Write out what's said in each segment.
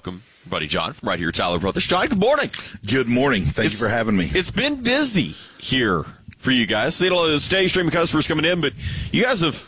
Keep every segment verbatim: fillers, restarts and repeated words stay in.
welcome buddy John from right here at Tyler Brothers. John, good morning. Good morning. Thank it's, you for having me. It's been busy here for you guys. See a lot of steady stream of customers coming in, but you guys have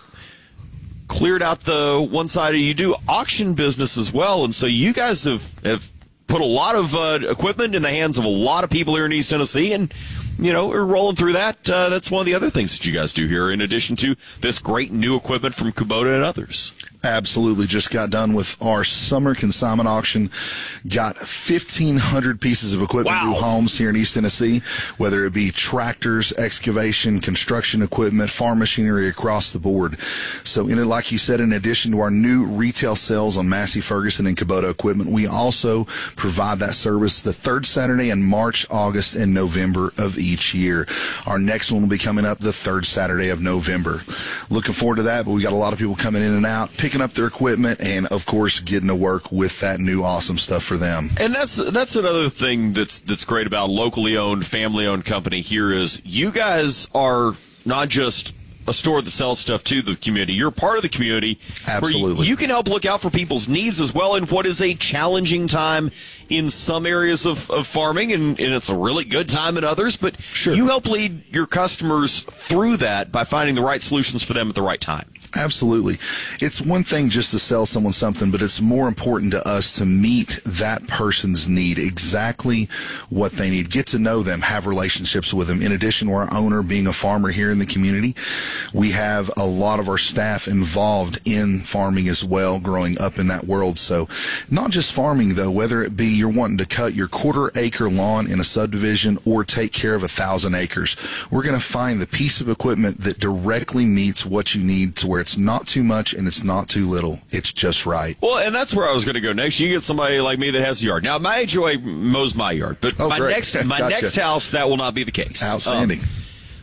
cleared out the one side of you do auction business as well, and so you guys have, have put a lot of uh, equipment in the hands of a lot of people here in East Tennessee, and you know, we're rolling through that. Uh, that's one of the other things that you guys do here, in addition to this great new equipment from Kubota and others. Absolutely. Just got done with our summer consignment auction. Got fifteen hundred pieces of equipment, wow. new homes here in East Tennessee, whether it be tractors, excavation, construction equipment, farm machinery across the board. So, in it, like you said, in addition to our new retail sales on Massey Ferguson and Kubota equipment, we also provide that service the third Saturday in March, August, and November of each year. Our next one will be coming up the third Saturday of November. Looking forward to that, but we got a lot of people coming in and out, picking up their equipment, and of course getting to work with that new awesome stuff for them. And that's that's another thing that's that's great about locally owned, family owned company here is you guys are not just a store that sells stuff to the community. You're part of the community. Absolutely. You, you can help look out for people's needs as well in what is a challenging time in some areas of, of farming, and, and it's a really good time in others, but sure. You help lead your customers through that by finding the right solutions for them at the right time. Absolutely. It's one thing just to sell someone something, but it's more important to us to meet that person's need, exactly what they need, get to know them, have relationships with them. In addition to our owner being a farmer here in the community, we have a lot of our staff involved in farming as well, growing up in that world. So not just farming, though, whether it be you're wanting to cut your quarter acre lawn in a subdivision or take care of a thousand acres, we're going to find the piece of equipment that directly meets what you need to where it's not too much and it's not too little. It's just right. Well, and that's where I was going to go next. You get somebody like me that has a yard. Now, my H O A mows my yard, but oh, my great. next my Gotcha. next house, that will not be the case. Outstanding. Um,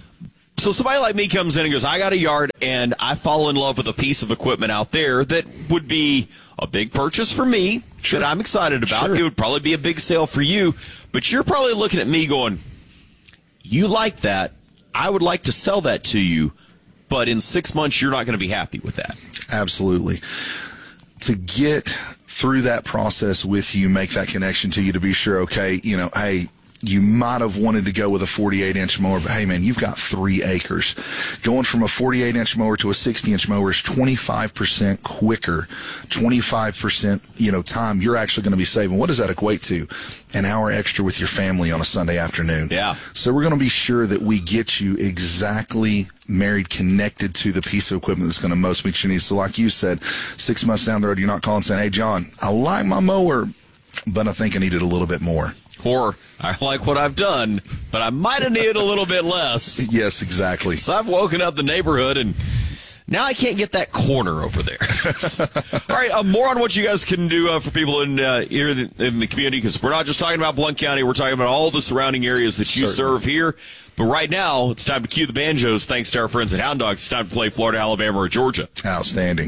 so somebody like me comes in and goes, I got a yard, and I fall in love with a piece of equipment out there that would be a big purchase for me, sure. that I'm excited about. Sure. It would probably be a big sale for you, but you're probably looking at me going, you like that. I would like to sell that to you, but in six months, you're not going to be happy with that. Absolutely. To get through that process with you, make that connection to you to be sure, okay, you know, hey, you might have wanted to go with a forty-eight inch mower, but hey, man, you've got three acres. Going from a forty-eight inch mower to a sixty inch mower is twenty-five percent quicker, twenty-five percent, you know, time you're actually going to be saving. What does that equate to? An hour extra with your family on a Sunday afternoon. Yeah. So we're going to be sure that we get you exactly married, connected to the piece of equipment that's going to most meet your needs. So like you said, six months down the road, you're not calling saying, hey, John, I like my mower, but I think I needed a little bit more. Or, I like what I've done, but I might have needed a little bit less. Yes, exactly. So I've woken up the neighborhood, and now I can't get that corner over there. All right, uh, more on what you guys can do uh, for people in uh, here in the community, because we're not just talking about Blount County. We're talking about all the surrounding areas that you Certainly. serve here. But right now, it's time to cue the banjos, thanks to our friends at Hound Dogs. It's time to play Florida, Alabama, or Georgia. Outstanding.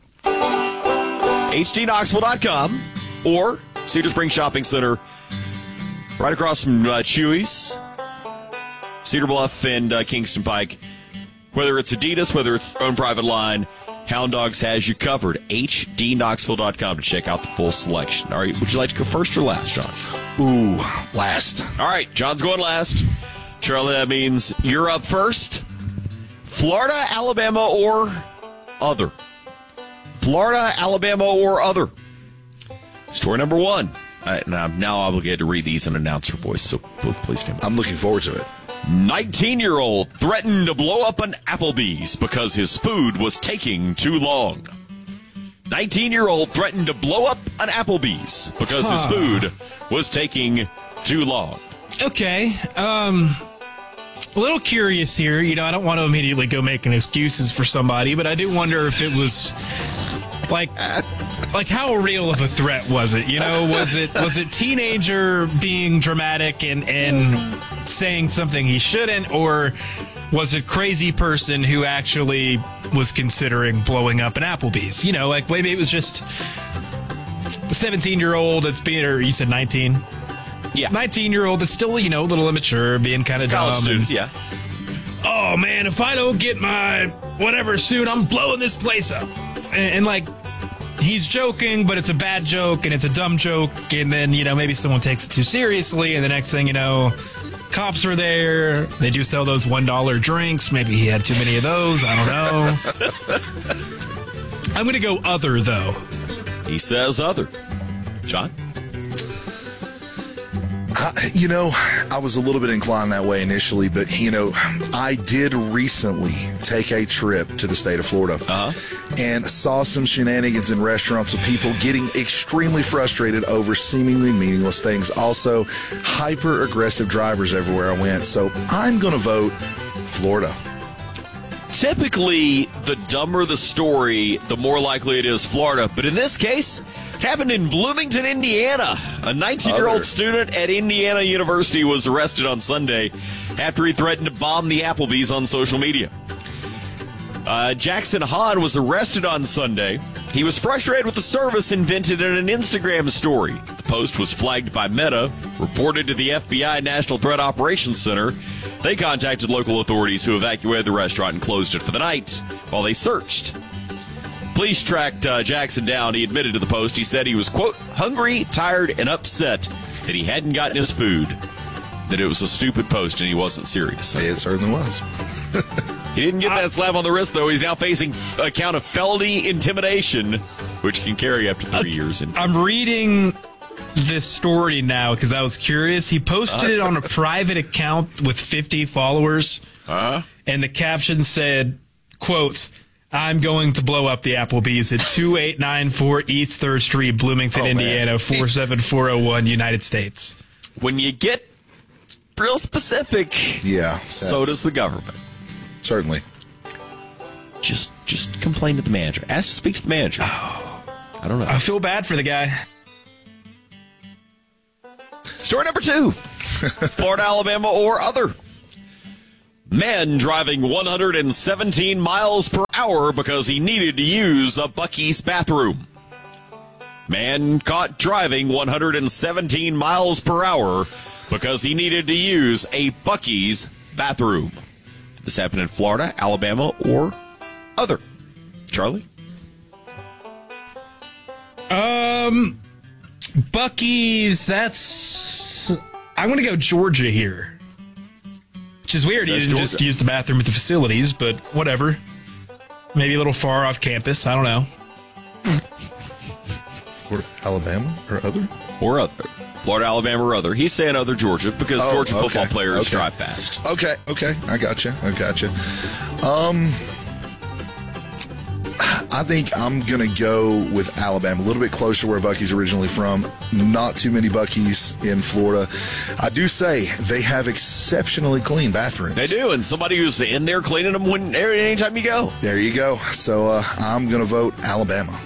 H D Knoxville dot com or Cedar Spring Shopping Center, right across from uh, Chewy's, Cedar Bluff, and uh, Kingston Pike. Whether it's Adidas, whether it's their own private line, Hound Dogs has you covered. H D Knoxville dot com to check out the full selection. All right, would you like to go first or last, John? Ooh, last. All right, John's going last. Charlie, that means you're up first. Florida, Alabama, or other. Florida, Alabama, or other. Story number one. All right, and I'm now obligated to read these in announcer voice, so please stand by. I'm looking forward to it. nineteen-year-old threatened to blow up an Applebee's because his food was taking too long. nineteen-year-old threatened to blow up an Applebee's because his food was taking too long. Okay, um, a little curious here. You know, I don't want to immediately go making excuses for somebody, but I do wonder if it was, like, like how real of a threat was it? You know, was it was it teenager being dramatic and, and saying something he shouldn't, or was it crazy person who actually was considering blowing up an Applebee's? You know, like maybe it was just the seventeen-year-old that's being, or you said nineteen? Yeah. nineteen-year-old that's still, you know, a little immature, being kind of dumb. College student, and, yeah. Oh, man, if I don't get my whatever soon, I'm blowing this place up. And, and like, he's joking, but it's a bad joke and it's a dumb joke, and then, you know, maybe someone takes it too seriously, and the next thing you know, cops are there. They do sell those one dollar drinks. Maybe he had too many of those. I don't know. I'm going to go other, though. He says other. John? I, you know, I was a little bit inclined that way initially, but, you know, I did recently take a trip to the state of Florida uh-huh. and saw some shenanigans in restaurants with people getting extremely frustrated over seemingly meaningless things. Also, hyper-aggressive drivers everywhere I went. So I'm going to vote Florida. Typically, the dumber the story, the more likely it is Florida. But in this case, it happened in Bloomington, Indiana. A nineteen-year-old Other. student at Indiana University was arrested on Sunday after he threatened to bomb the Applebee's on social media. Uh, Jackson Hahn was arrested on Sunday. He was frustrated with the service invented in an Instagram story. The post was flagged by Meta, reported to the F B I National Threat Operations Center. They contacted local authorities who evacuated the restaurant and closed it for the night while they searched. Police tracked uh, Jackson down. He admitted to the post. He said he was, quote, hungry, tired, and upset that he hadn't gotten his food, that it was a stupid post and he wasn't serious. It certainly was. He didn't get that slap on the wrist, though. He's now facing a count of felony intimidation, which can carry up to three uh, years. In- I'm reading this story now because I was curious. He posted uh, it on a private account with fifty followers, uh, and the caption said, quote, I'm going to blow up the Applebee's at two eight nine four East third Street, Bloomington, oh, Indiana, four seven four oh one, United States. When you get real specific, yeah, so does the government. Certainly. Just just complain to the manager. Ask to speak to the manager. Oh, I don't know. I feel bad for the guy. Story number two. Florida, Alabama, or other. Man driving one hundred seventeen miles per hour because he needed to use a Buc-ee's bathroom. Man caught driving one hundred seventeen miles per hour because he needed to use a Buc-ee's bathroom. Did this happen in Florida, Alabama, or other? Charlie? Um, Buc-ee's, that's... I'm going to go Georgia here. Which is weird. He didn't Georgia. just use the bathroom at the facilities, but whatever. Maybe a little far off campus. I don't know. Florida, Alabama, or other? Or other. Florida, Alabama, or other. He's saying other Georgia because oh, Georgia okay, football players okay. drive fast. Okay, okay. I got you. I got you. Um, I think I'm going to go with Alabama, a little bit closer where Buc-ee's originally from. Not too many Buc-ee's in Florida. I do say they have exceptionally clean bathrooms. They do, and somebody who's in there cleaning them when anytime you go. There you go. So uh, I'm going to vote Alabama.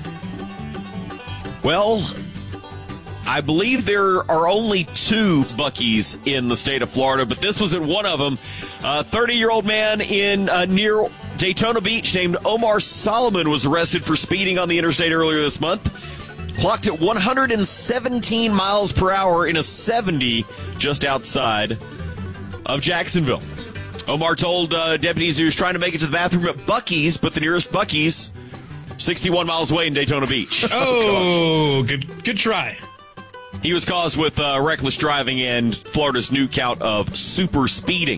Well, I believe there are only two Buc-ee's in the state of Florida, but this was at one of them. A thirty-year-old man in uh, near Daytona Beach named Omar Solomon was arrested for speeding on the interstate earlier this month. Clocked at one hundred seventeen miles per hour in a seventy just outside of Jacksonville. Omar told uh, deputies he was trying to make it to the bathroom at Buc-ee's, but the nearest Buc-ee's, sixty-one miles away in Daytona Beach. Oh, good, good try. He was caused with uh, reckless driving and Florida's new count of super speeding.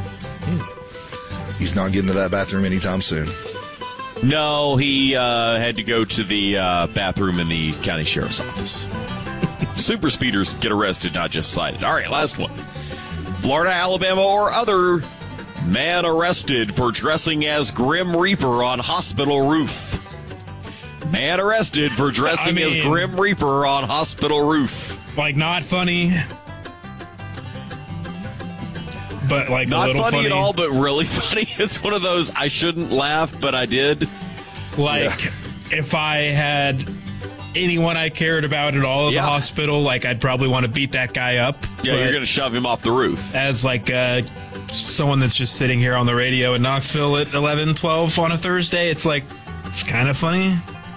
He's not getting to that bathroom anytime soon. No, he uh, had to go to the uh, bathroom in the county sheriff's office. Super speeders get arrested, not just cited. All right, last one. Florida, Alabama, or other. Man arrested for dressing as Grim Reaper on hospital roof. Man arrested for dressing I mean, as Grim Reaper on hospital roof. Like, not funny. But, like, not a little funny, funny at all, but really funny. It's one of those, I shouldn't laugh, but I did. Like, yeah. If I had anyone I cared about at all at yeah. the hospital, like, I'd probably want to beat that guy up. Yeah, you're going to shove him off the roof. As, like, uh, someone that's just sitting here on the radio in Knoxville at eleven, twelve on a Thursday, it's like, it's kind of funny.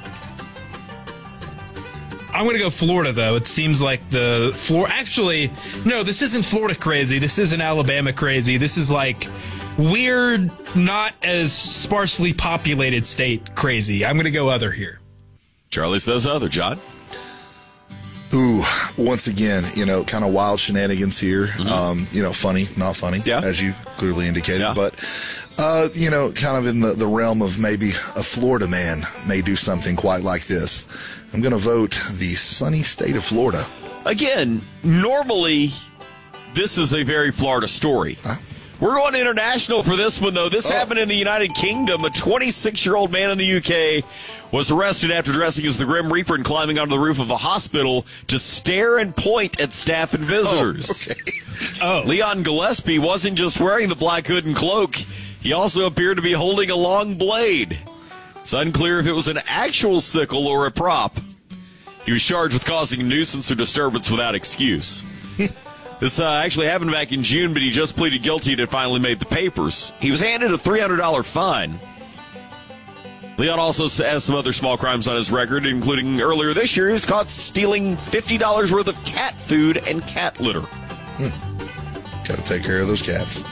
I'm going to go Florida, though. It seems like the floor. Actually, no, this isn't Florida crazy. This isn't Alabama crazy. This is like weird, not as sparsely populated state crazy. I'm going to go other here. Charlie says other. John? Ooh, once again, you know, kind of wild shenanigans here. Mm-hmm. Um, you know, funny, not funny, yeah. as you clearly indicated. Yeah. But, uh, you know, kind of in the, the realm of maybe a Florida man may do something quite like this. I'm going to vote the sunny state of Florida. Again, normally, this is a very Florida story. Huh? We're going international for this one, though. This oh. happened in the United Kingdom. A twenty-six-year-old man in the U K was arrested after dressing as the Grim Reaper and climbing onto the roof of a hospital to stare and point at staff and visitors. Oh, okay. oh. Leon Gillespie wasn't just wearing the black hood and cloak. He also appeared to be holding a long blade. It's unclear if it was an actual sickle or a prop. He was charged with causing a nuisance or disturbance without excuse. This uh, actually happened back in June, but he just pleaded guilty and had finally made the papers. He was handed a three hundred dollars fine. Leon also has some other small crimes on his record, including earlier this year, he was caught stealing fifty dollars worth of cat food and cat litter. Hmm. Got to take care of those cats.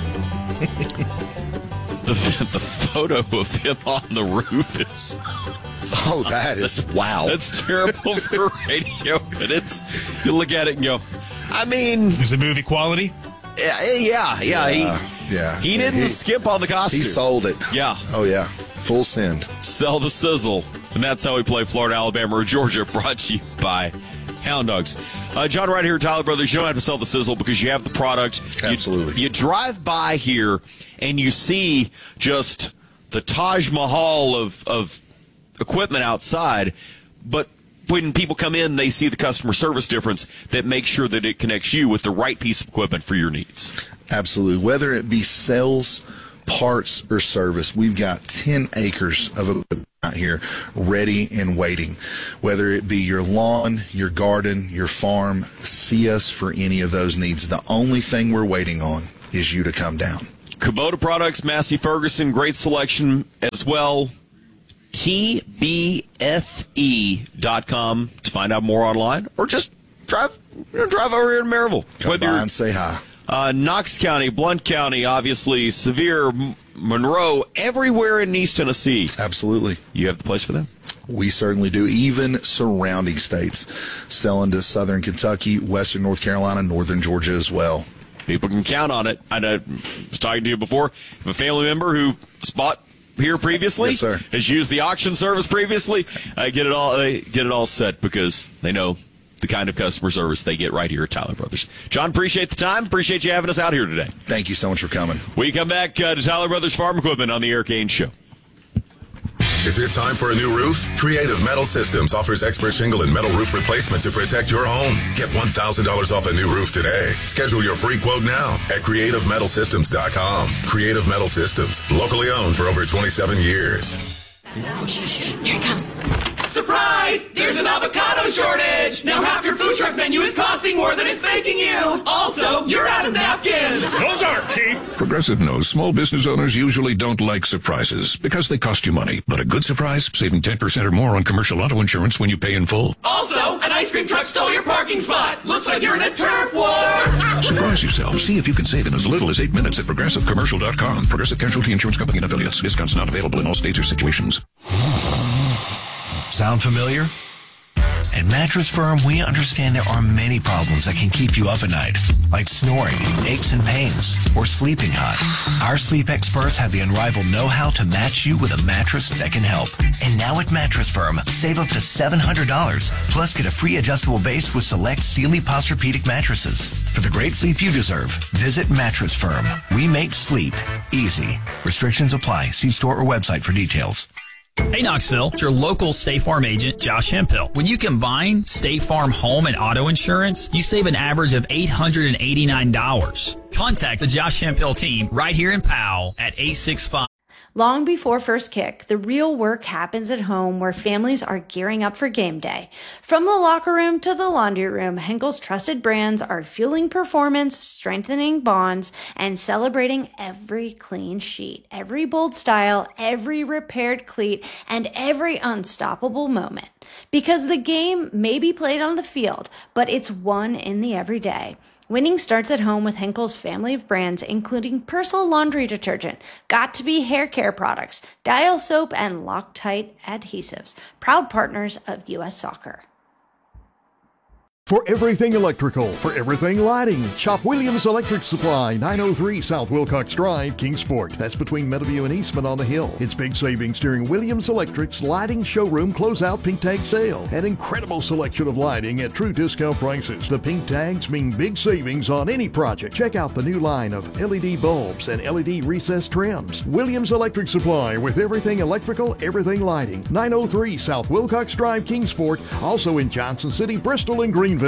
the, the photo of him on the roof is... Oh, that is... Wow. That's terrible for radio, but it's... You look at it and go... I mean... Is the movie quality? Yeah, yeah, yeah. Yeah, he, yeah. he didn't he, skip on the costume. He sold it. Yeah. Oh, yeah. Full send. Sell the sizzle. And that's how we play Florida, Alabama, or Georgia, brought to you by Hound Dogs. Uh, John, right here at Tyler Brothers, you don't have to sell the sizzle because you have the product. Absolutely. You, you drive by here and you see just the Taj Mahal of, of equipment outside, but when people come in, they see the customer service difference that makes sure that it connects you with the right piece of equipment for your needs. Absolutely. Whether it be sales, parts, or service, we've got ten acres of equipment out here ready and waiting. Whether it be your lawn, your garden, your farm, see us for any of those needs. The only thing we're waiting on is you to come down. Kubota Products, Massey Ferguson, great selection as well. T B F E dot com to find out more online, or just drive you know, drive over here to Maryville. Come Whether by and say hi. Uh, Knox County, Blount County, obviously, Sevier, M- Monroe, everywhere in East Tennessee. Absolutely. You have the place for them? We certainly do. Even surrounding states, selling to southern Kentucky, western North Carolina, northern Georgia as well. People can count on it. I know, was talking to you before. If a family member who bought here previously, yes, sir. has used the auction service previously, uh, get it all they get it all set because they know the kind of customer service they get right here at Tyler Brothers. John, appreciate the time. Appreciate you having us out here today. Thank you so much for coming. We come back uh, to Tyler Brothers Farm Equipment on the Eric Gaines Show. Is it time for a new roof? Creative Metal Systems offers expert shingle and metal roof replacement to protect your home. Get one thousand dollars off a new roof today. Schedule your free quote now at creative metal systems dot com. Creative Metal Systems, locally owned for over twenty-seven years. Here he comes. Surprise! There's an avocado shortage! Now half your food truck menu is costing more than it's making you! Also, you're out of napkins! Those aren't cheap! Progressive knows small business owners usually don't like surprises because they cost you money. But a good surprise, saving ten percent or more on commercial auto insurance when you pay in full. Also, an ice cream truck stole your parking spot! Looks like you're in a turf war! Surprise yourself. See if you can save in as little as eight minutes at progressive commercial dot com. Progressive Casualty Insurance Company and affiliates. Discounts not available in all states or situations. Sound familiar? At Mattress Firm, we understand there are many problems that can keep you up at night, like snoring, aches and pains, or sleeping hot. Our sleep experts have the unrivaled know-how to match you with a mattress that can help. And now at Mattress Firm, save up to seven hundred dollars, plus get a free adjustable base with select Sealy Posturepedic mattresses. For the great sleep you deserve, visit Mattress Firm. We make sleep easy. Restrictions apply. See store or website for details. Hey Knoxville, it's your local State Farm agent, Josh Hemphill. When you combine State Farm home and auto insurance, you save an average of eight hundred eighty-nine dollars. Contact the Josh Hemphill team right here in Powell at eight six five. Long before first kick, the real work happens at home where families are gearing up for game day. From the locker room to the laundry room, Henkel's trusted brands are fueling performance, strengthening bonds, and celebrating every clean sheet, every bold style, every repaired cleat, and every unstoppable moment. Because the game may be played on the field, but it's won in the everyday. Winning starts at home with Henkel's family of brands, including Persil laundry detergent, Got2b hair care products, Dial soap, and Loctite adhesives. Proud partners of U S Soccer. For everything electrical, for everything lighting, shop Williams Electric Supply, nine oh three South Wilcox Drive, Kingsport. That's between Meadowview and Eastman on the Hill. It's big savings during Williams Electric's Lighting Showroom Closeout Pink Tag Sale. An incredible selection of lighting at true discount prices. The pink tags mean big savings on any project. Check out the new line of L E D bulbs and L E D recessed trims. Williams Electric Supply with everything electrical, everything lighting. nine oh three South Wilcox Drive, Kingsport. Also in Johnson City, Bristol, and Greenville.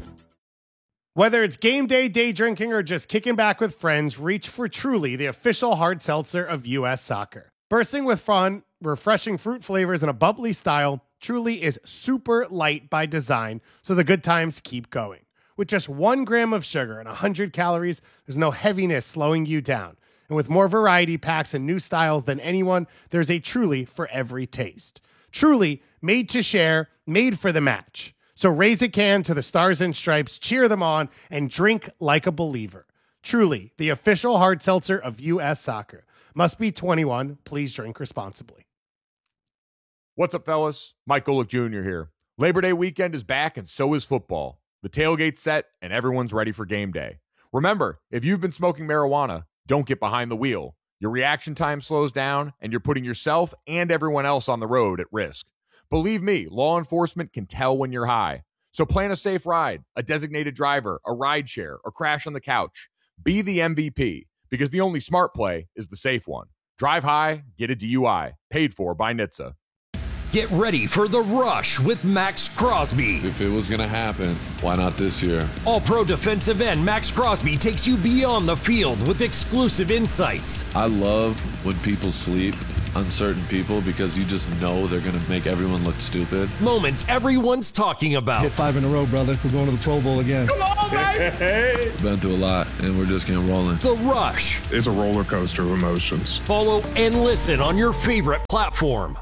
Whether it's game day, day drinking, or just kicking back with friends, reach for Truly, the official hard seltzer of U S Soccer. Bursting with fun, refreshing fruit flavors, and a bubbly style, Truly is super light by design, so the good times keep going. With just one gram of sugar and one hundred calories, there's no heaviness slowing you down. And with more variety packs and new styles than anyone, there's a Truly for every taste. Truly, made to share, made for the match. So raise a can to the Stars and Stripes, cheer them on, and drink like a believer. Truly, the official hard seltzer of U S Soccer. Must be twenty-one. Please drink responsibly. What's up, fellas? Mike Golick Junior here. Labor Day weekend is back, and so is football. The tailgate's set, and everyone's ready for game day. Remember, if you've been smoking marijuana, don't get behind the wheel. Your reaction time slows down, and you're putting yourself and everyone else on the road at risk. Believe me, law enforcement can tell when you're high. So plan a safe ride, a designated driver, a ride share, or crash on the couch. Be the M V P, because the only smart play is the safe one. Drive high, get a D U I. Paid for by N H T S A. Get ready for The Rush with Max Crosby. If it was going to happen, why not this year? All-pro defensive end Max Crosby takes you beyond the field with exclusive insights. I love when people sleep on certain people because you just know they're going to make everyone look stupid. Moments everyone's talking about. Hit five in a row, brother. We're going to the Pro Bowl again. Come on, baby! Been through a lot, and we're just getting rolling. The Rush. It's a roller coaster of emotions. Follow and listen on your favorite platform.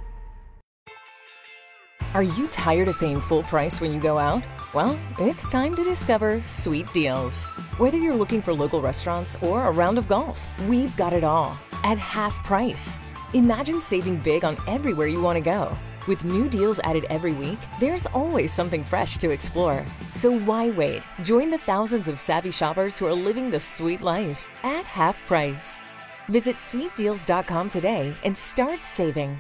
Are you tired of paying full price when you go out? Well, it's time to discover Sweet Deals. Whether you're looking for local restaurants or a round of golf, we've got it all at half price. Imagine saving big on everywhere you want to go. With new deals added every week, there's always something fresh to explore. So why wait? Join the thousands of savvy shoppers who are living the sweet life at half price. Visit sweet deals dot com today and start saving.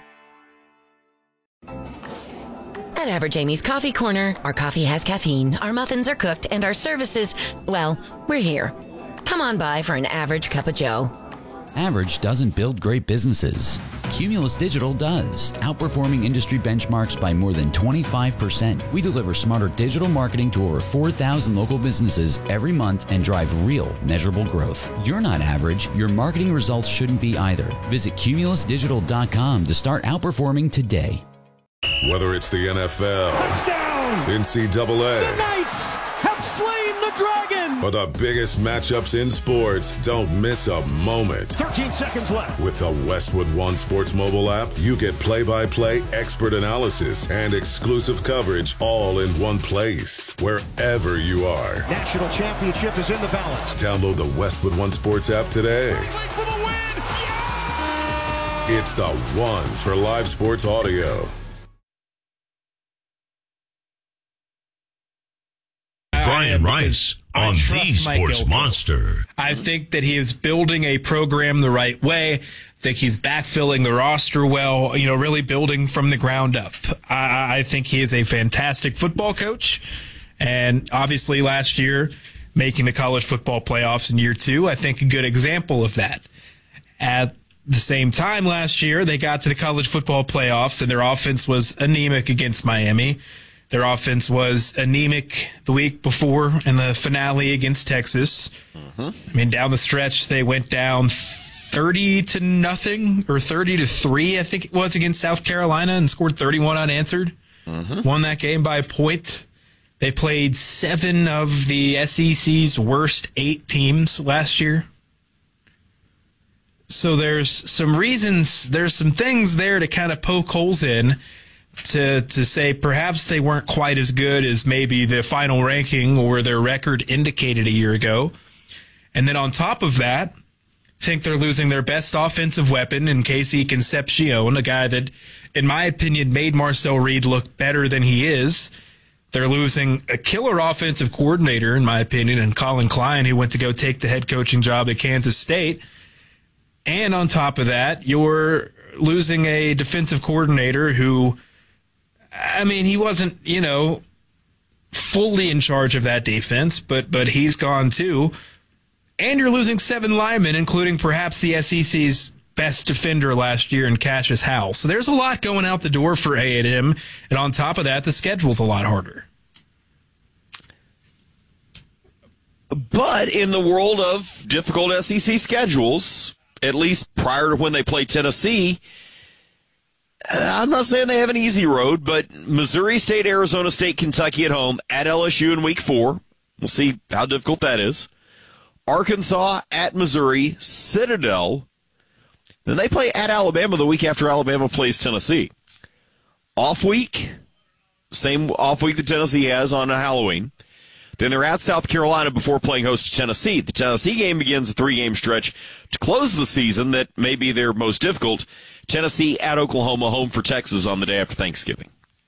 At Average Amy's Coffee Corner, our coffee has caffeine, our muffins are cooked, and our services, well, we're here. Come on by for an average cup of joe. Average doesn't build great businesses. Cumulus Digital does, outperforming industry benchmarks by more than twenty-five percent. We deliver smarter digital marketing to over four thousand local businesses every month and drive real, measurable growth. You're not average. Your marketing results shouldn't be either. Visit cumulus digital dot com to start outperforming today. Whether it's the N F L, Touchdown! N C double A, the Knights have slain the dragon! Or the biggest matchups in sports, don't miss a moment. thirteen seconds left. With the Westwood One Sports mobile app, you get play-by-play expert analysis and exclusive coverage all in one place, wherever you are. National championship is in the balance. Download the Westwood One Sports app today. For the win! Yeah! It's the one for live sports audio. Brian Rice on the Sports Monster. I think that he is building a program the right way. I think he's backfilling the roster well, you know, really building from the ground up. I, I think he is a fantastic football coach. And obviously last year, making the college football playoffs in year two, I think a good example of that. At the same time last year, they got to the college football playoffs and their offense was anemic against Miami. Their offense was anemic the week before in the finale against Texas. Mm-hmm. I mean, down the stretch, they went down thirty to nothing or thirty to three, I think it was, against South Carolina and scored thirty-one unanswered. Mm-hmm. Won that game by a point. They played seven of the S E C's worst eight teams last year. So there's some reasons, there's some things there to kind of poke holes in to to say perhaps they weren't quite as good as maybe the final ranking or their record indicated a year ago. And then on top of that, I think they're losing their best offensive weapon in Casey Concepcion, a guy that, in my opinion, made Marcel Reed look better than he is. They're losing a killer offensive coordinator, in my opinion, and Colin Klein, who went to go take the head coaching job at Kansas State. And on top of that, you're losing a defensive coordinator who, I mean, he wasn't, you know, fully in charge of that defense, but but he's gone too. And you're losing seven linemen, including perhaps the S E C's best defender last year in Cassius Howell. So there's a lot going out the door for A and M, and on top of that, the schedule's a lot harder. But in the world of difficult S E C schedules, at least prior to when they play Tennessee, I'm not saying they have an easy road, but Missouri State, Arizona State, Kentucky at home, at L S U in week four. We'll see how difficult that is. Arkansas at Missouri, Citadel. Then they play at Alabama the week after Alabama plays Tennessee. Off week, same off week that Tennessee has on Halloween. Then they're at South Carolina before playing host to Tennessee. The Tennessee game begins a three-game stretch to close the season that may be their most difficult. Tennessee at Oklahoma, home for Texas on the day after Thanksgiving.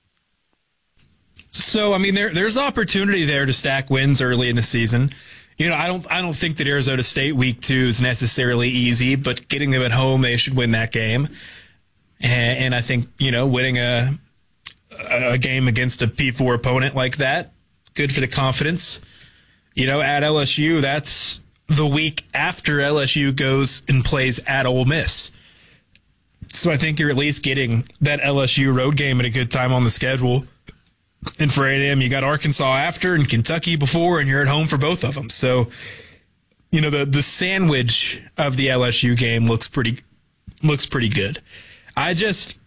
So, I mean, there there's opportunity there to stack wins early in the season. You know, I don't I don't think that Arizona State week two is necessarily easy, but getting them at home, they should win that game. And, and I think, you know, winning a a game against a P four opponent like that, good for the confidence. You know, at L S U, that's the week after L S U goes and plays at Ole Miss. So I think you're at least getting that L S U road game at a good time on the schedule. And for A and M, you got Arkansas after and Kentucky before, and you're at home for both of them. So, you know, the the sandwich of the L S U game looks pretty looks pretty good. I just,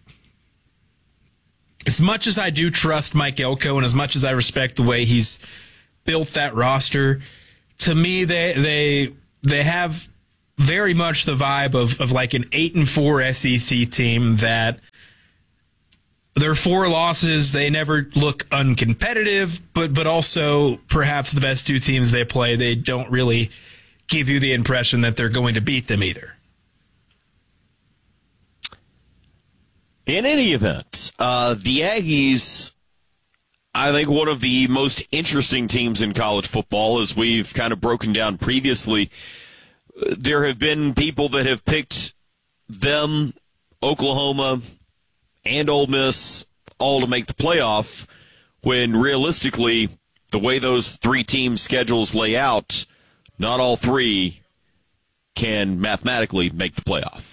as much as I do trust Mike Elko and as much as I respect the way he's built that roster, to me they they they have very much the vibe of, of like an eight and four S E C team that their four losses, they never look uncompetitive, but but also perhaps the best two teams they play, they don't really give you the impression that they're going to beat them either. In any event, uh, the Aggies, I think one of the most interesting teams in college football, as we've kind of broken down previously. There have been people that have picked them, Oklahoma, and Ole Miss all to make the playoff, when realistically, the way those three team schedules lay out, not all three can mathematically make the playoff.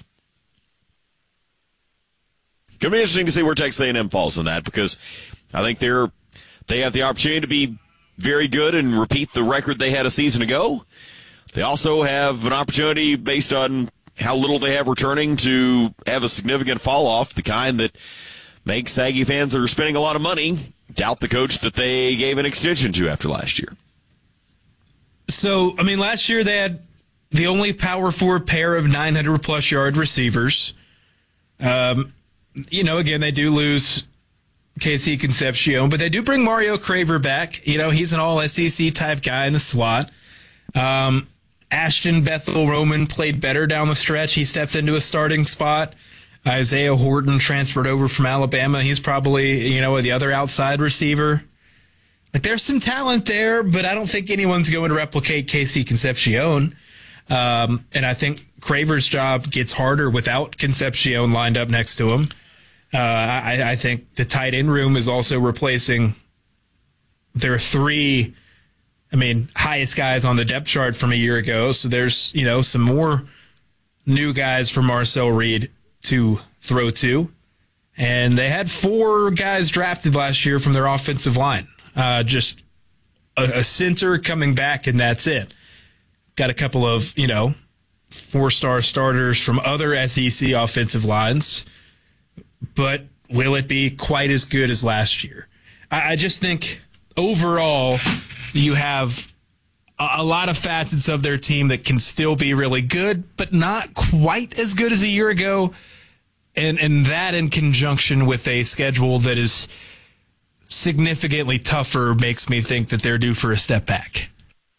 Going to be interesting to see where Texas A and M falls in that, because I think they're they have the opportunity to be very good and repeat the record they had a season ago. They also have an opportunity, based on how little they have returning, to have a significant fall off, the kind that makes Aggie fans that are spending a lot of money doubt the coach that they gave an extension to after last year. So, I mean, last year they had the only Power Four pair of nine hundred plus yard receivers. Um, you know, again, they do lose Casey Concepcion, but they do bring Mario Craver back. You know, he's an all S E C type guy in the slot. Um, Ashton Bethel Roman played better down the stretch. He steps into a starting spot. Isaiah Horton transferred over from Alabama. He's probably, you know, the other outside receiver. Like, there's some talent there, but I don't think anyone's going to replicate Casey Concepcion. Um, and I think Craver's job gets harder without Concepcion lined up next to him. Uh, I, I think the tight end room is also replacing their three, I mean, highest guys on the depth chart from a year ago. So there's, you know, some more new guys for Marcel Reed to throw to. And they had four guys drafted last year from their offensive line. Uh, just a, a center coming back, and that's it. Got a couple of, you know, four-star starters from other S E C offensive lines. But will it be quite as good as last year? I, I just think overall you have a, a lot of facets of their team that can still be really good, but not quite as good as a year ago. And and that in conjunction with a schedule that is significantly tougher makes me think that they're due for a step back.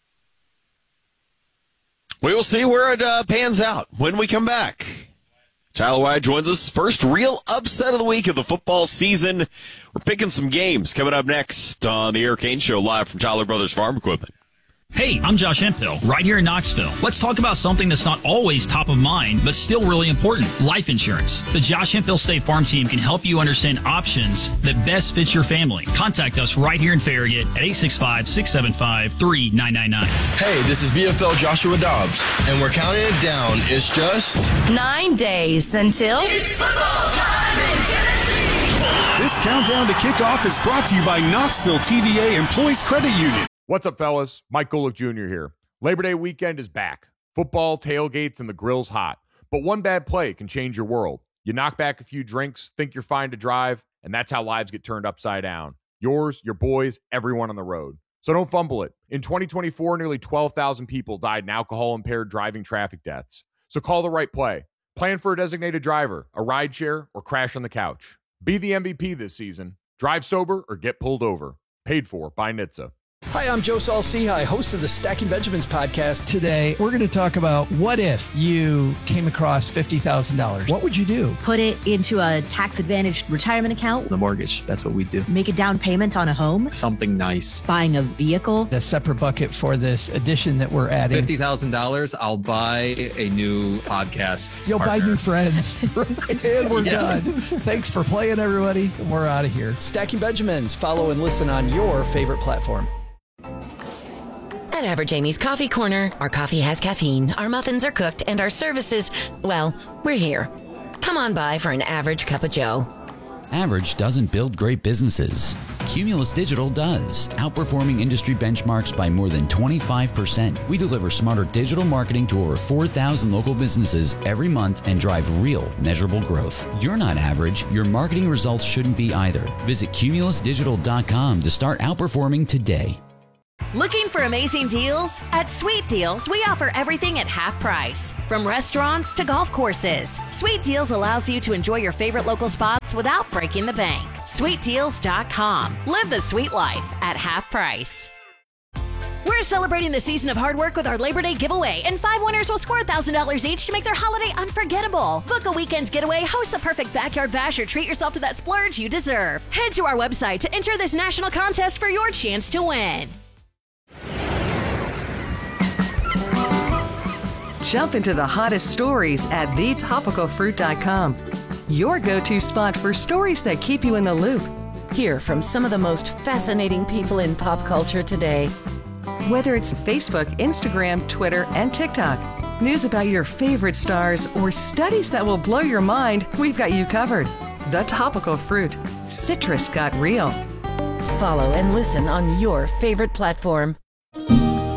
We will see where it uh, pans out when we come back. Tyler White joins us. First real upset of the week of the football season. We're picking some games coming up next on the Eric Kane Show live from Tyler Brothers Farm Equipment. Hey, I'm Josh Hemphill, right here in Knoxville. Let's talk about something that's not always top of mind, but still really important, life insurance. The Josh Hemphill State Farm team can help you understand options that best fit your family. Contact us right here in Farragut at eight six five, six seven five, three nine nine nine. Hey, this is V F L Joshua Dobbs, and we're counting it down. It's just nine days until it's football time in Tennessee. This countdown to kickoff is brought to you by Knoxville T V A Employees Credit Union. What's up, fellas? Mike Golick Junior here. Labor Day weekend is back. Football, tailgates, and the grill's hot. But one bad play can change your world. You knock back a few drinks, think you're fine to drive, and that's how lives get turned upside down. Yours, your boys, everyone on the road. So don't fumble it. In twenty twenty-four, nearly twelve thousand people died in alcohol-impaired driving traffic deaths. So call the right play. Plan for a designated driver, a rideshare, or crash on the couch. Be the M V P this season. Drive sober or get pulled over. Paid for by N H T S A. Hi, I'm Joe Saul-Sehy, host of the Stacking Benjamins podcast. Today, we're going to talk about what if you came across fifty thousand dollars? What would you do? Put it into a tax-advantaged retirement account. The mortgage, that's what we do. Make a down payment on a home. Something nice. Buying a vehicle. A separate bucket for this addition that we're adding. fifty thousand dollars, I'll buy a new podcast You'll partner. buy new friends. And we're Yeah. done. Thanks for playing, everybody. We're out of here. Stacking Benjamins. Follow and listen on your favorite platform. At Average Amy's Coffee Corner, our coffee has caffeine, our muffins are cooked, and our services, well, we're here. Come on by for an average cup of joe. Average doesn't build great businesses. Cumulus Digital does, outperforming industry benchmarks by more than twenty-five percent. We deliver smarter digital marketing to over four thousand local businesses every month and drive real, measurable growth. You're not average. Your marketing results shouldn't be either. Visit cumulus digital dot com to start outperforming today. Looking for amazing deals? At Sweet Deals, we offer everything at half price. From restaurants to golf courses, Sweet Deals allows you to enjoy your favorite local spots without breaking the bank. sweet deals dot com. Live the sweet life at half price. We're celebrating the season of hard work with our Labor Day giveaway, and five winners will score one thousand dollars each to make their holiday unforgettable. Book a weekend getaway, host the perfect backyard bash, or treat yourself to that splurge you deserve. Head to our website to enter this national contest for your chance to win. Jump into the hottest stories at the topical fruit dot com. Your go-to spot for stories that keep you in the loop. Hear from some of the most fascinating people in pop culture today. Whether it's Facebook, Instagram, Twitter, and TikTok, news about your favorite stars, or studies that will blow your mind, we've got you covered. The Topical Fruit. Citrus got real. Follow and listen on your favorite platform.